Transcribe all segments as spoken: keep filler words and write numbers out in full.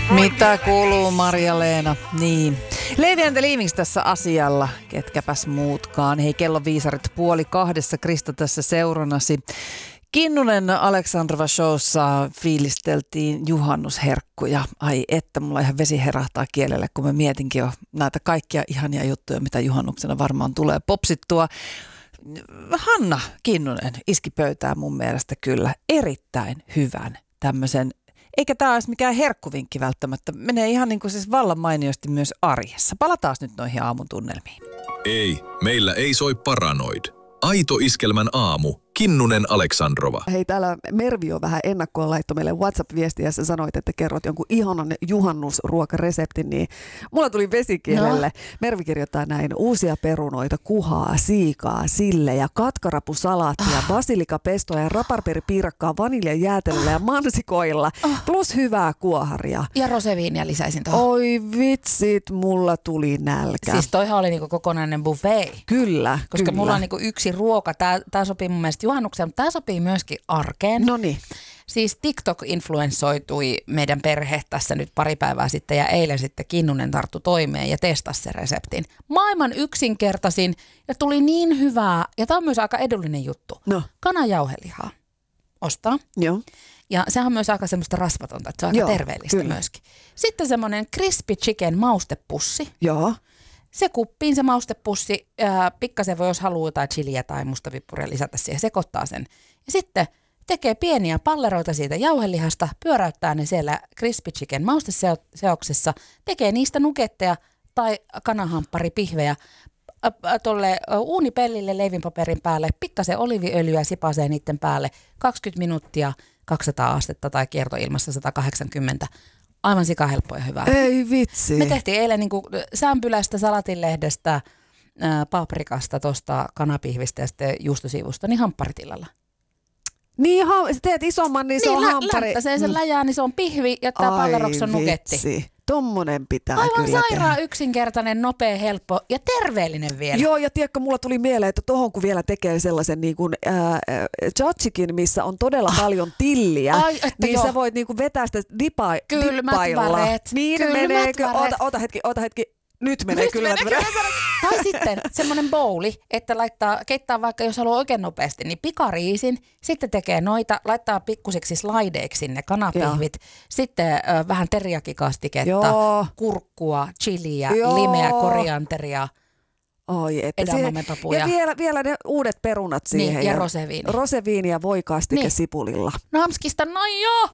Mitä kuuluu, Marja-Leena? Niin. Levi and the Leavings tässä asialla, ketkäpäs muutkaan. Hei, kello viisarit puoli kahdessa, Krista tässä seurannasi. Kinnunen Aleksandrova showssa fiilisteltiin juhannusherkkuja. Ai että, mulla ihan vesi herahtaa kielelle, kun mä mietinkin jo näitä kaikkia ihania juttuja, mitä juhannuksena varmaan tulee popsittua. Hanna Kinnunen iski pöytään mun mielestä kyllä erittäin hyvän tämmöisen. Eikä tämä olisi mikään herkkuvinkki välttämättä. Menee ihan niin kuin siis vallan mainiosti myös arjessa. Palataan nyt noihin aamun tunnelmiin. Ei, meillä ei soi paranoid. Aito iskelmän aamu. Kinnunen Aleksandrova. Hei, täällä Mervi on vähän ennakkoon laittoi meille WhatsApp-viestiä, ja sä sanoit, että kerrot jonkun ihanan juhannusruokareseptin, niin mulla tuli vesikielelle. No. Mervi kirjoittaa näin: uusia perunoita, kuhaa, siikaa, sillejä, katkarapusalaattia, oh. basilikapestoa ja raparperipiirakkaa vaniljajäätelöllä ja mansikoilla, oh. plus hyvää kuoharia. Ja roseviinia lisäisin tuohon. Oi vitsit, mulla tuli nälkä. Siis toihan oli niinku kokonainen buffet. Kyllä, Koska kyllä. mulla on niinku yksi ruoka, tää, tää sopii mun mielestä juhannukseen, mutta tämä sopii myöskin arkeen. Noniin. Siis TikTok-influenssoitui meidän perhe tässä nyt pari päivää sitten ja eilen sitten Kinnunen tarttui toimeen ja testasi sen reseptin. Maailman yksinkertaisin ja tuli niin hyvää, ja tämä on myös aika edullinen juttu. No. Kananjauhelihaa ostaa. Joo. Ja sehän on myös aika semmoista rasvatonta, että se on aika Joo, terveellistä kyllä. myöskin. Sitten semmoinen crispy chicken maustepussi. Joo. Se kuppiin se maustepussi, ää, pikkasen voi jos haluaa jotain chiliä tai mustavippuria lisätä siihen, sekoittaa sen. Ja sitten tekee pieniä palleroita siitä jauhelihasta, pyöräyttää ne siellä crispy chicken mausteseoksessa, tekee niistä nuketteja tai kanahampparipihvejä tuolle uunipellille leivinpaperin päälle, pikkasen oliiviöljyä sipasee niiden päälle, kaksikymmentä minuuttia, kaksisataa astetta tai kiertoilmassa sata kahdeksankymmentä. Aivan sikahelppoa ja hyvää. Ei vitsi. Me tehtiin eilen niin kuin sämpylästä, salatinlehdestä, ää, paprikasta, tuosta kanapihvistä ja sitten juustosiivusta, niin hampparitillalla. Niin, ha- teet isomman, niin se niin, on lä- hamppari. Lättäsee sen läjää, niin se on pihvi ja tämä palleroks on nuketti. Vitsi. Tommonen pitää Aivan kyllä sairaan tehdä. yksinkertainen, nopea, helppo ja terveellinen vielä. Joo, ja tiedätkö, mulla tuli mieleen, että tohon kun vielä tekee sellaisen niin kuin ää, tzatziki, missä on todella ah. paljon tilliä, Ai, että niin joo. sä voit niin kuin vetää sitä dipa- Kylmät dippailla. väreet. Niin Kylmät meneekö? väreet. Ota, ota hetki, ota hetki. Nyt menee Nyt kylmät menee väreet. Tai sitten semmoinen bowli, että laittaa, keittää vaikka, jos haluaa oikein nopeasti, niin pikariisin, sitten tekee noita, laittaa pikkusiksi slaideiksi sinne kanapihvit, Joo. sitten ö, vähän teriakikastiketta, Joo. kurkkua, chiliä, Joo. limeä, korianteria, Oi, että edamamepapuja. ja vielä, vielä ne uudet perunat siihen. Niin, ja roseviini. Roseviini ja voikastike Niin. sipulilla. Namskista, no joo!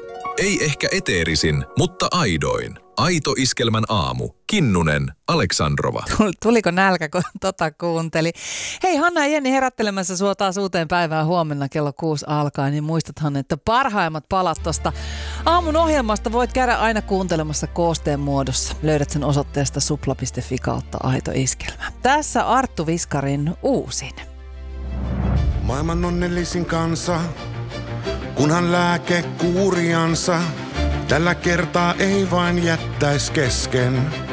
Ei ehkä eteerisin, mutta aidoin. Aito iskelmän aamu. Kinnunen Aleksandrova. Tuliko nälkä, kun tota kuunteli? Hei, Hanna ja Jenni herättelemässä sua taas uuteen päivään huomenna kello kuusi alkaen, niin muistathan, että parhaimmat palat tosta aamun ohjelmasta voit käydä aina kuuntelemassa koosteen muodossa. Löydät sen osoitteesta supla piste fi kautta aito iskelmä. Tässä Arttu Viskarin uusin. Maailman onnellisin kansa, kunhan lääke kuuriansa, tällä kertaa ei vain jättäis kesken.